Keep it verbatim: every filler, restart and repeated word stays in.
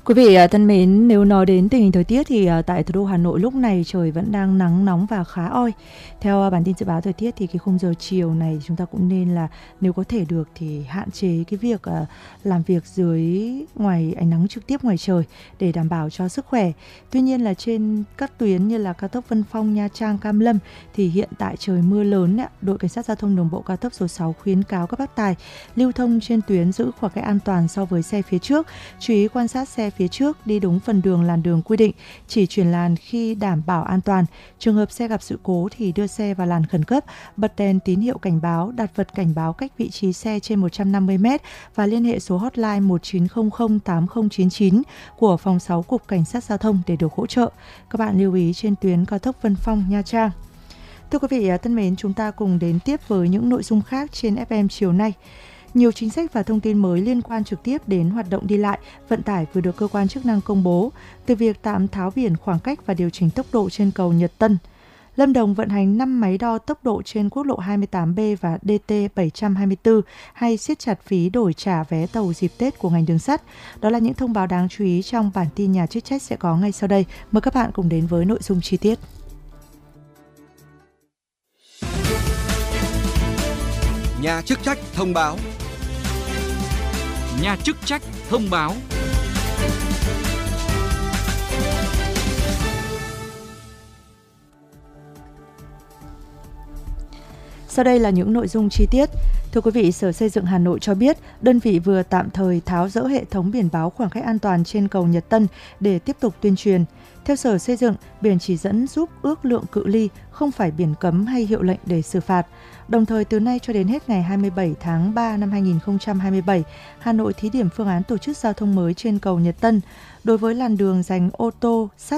Quý vị à, thân mến, nếu nói đến tình hình thời tiết thì à, tại thủ đô Hà Nội lúc này trời vẫn đang nắng nóng và khá oi. Theo à, bản tin dự báo thời tiết thì cái khung giờ chiều này chúng ta cũng nên là nếu có thể được thì hạn chế cái việc à, làm việc dưới ngoài ánh nắng trực tiếp ngoài trời để đảm bảo cho sức khỏe. Tuy nhiên là trên các tuyến như là cao tốc Vân Phong, Nha Trang, Cam Lâm thì hiện tại trời mưa lớn. Đội Cảnh sát Giao thông Đường bộ cao tốc số sáu khuyến cáo các bác tài lưu thông trên tuyến giữ khoảng cách an toàn so với xe phía trước, chú ý quan sát xe phía trước đi đúng phần đường làn đường quy định, chỉ chuyển làn khi đảm bảo an toàn. Trường hợp xe gặp sự cố thì đưa xe vào làn khẩn cấp, bật đèn tín hiệu cảnh báo, đặt vật cảnh báo cách vị trí xe trên một trăm năm mươi mét và liên hệ số hotline một chín không không tám không chín chín của phòng sáu Cục Cảnh sát Giao thông để được hỗ trợ. Các bạn lưu ý trên tuyến cao tốc Vân Phong, Nha Trang. Thưa quý vị thân mến, chúng ta cùng đến tiếp với những nội dung khác trên ép em chiều nay. Nhiều chính sách và thông tin mới liên quan trực tiếp đến hoạt động đi lại, vận tải vừa được cơ quan chức năng công bố, từ việc tạm tháo biển khoảng cách và điều chỉnh tốc độ trên cầu Nhật Tân. Lâm Đồng vận hành năm máy đo tốc độ trên quốc lộ hai mươi tám B và D T bảy trăm hai mươi tư hay siết chặt phí đổi trả vé tàu dịp Tết của ngành đường sắt. Đó là những thông báo đáng chú ý trong bản tin Nhà chức trách sẽ có ngay sau đây. Mời các bạn cùng đến với nội dung chi tiết. Nhà chức trách thông báo. Nhà chức trách thông báo. Sau đây là những nội dung chi tiết. Thưa quý vị, Sở Xây dựng Hà Nội cho biết đơn vị vừa tạm thời tháo dỡ hệ thống biển báo khoảng cách an toàn trên cầu Nhật Tân để tiếp tục tuyên truyền. Theo Sở Xây dựng, biển chỉ dẫn giúp ước lượng cự ly, không phải biển cấm hay hiệu lệnh để xử phạt. Đồng thời, từ nay cho đến hết ngày hai mươi bảy tháng ba năm hai nghìn không trăm hai mươi bảy, Hà Nội thí điểm phương án tổ chức giao thông mới trên cầu Nhật Tân. Đối với làn đường dành ô tô sát